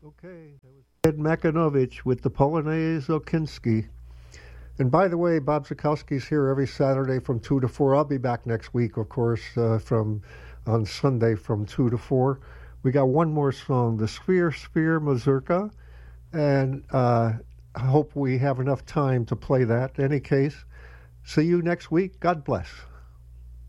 Okay, that was Ed Makinovich with the Polonaise Okinski. And by the way, Bob Zukowski's here every Saturday from 2 to 4. I'll be back next week, of course, from on Sunday from 2 to 4. We got one more song, the Sphere Mazurka, and I hope we have enough time to play that. In any case, see you next week. God bless.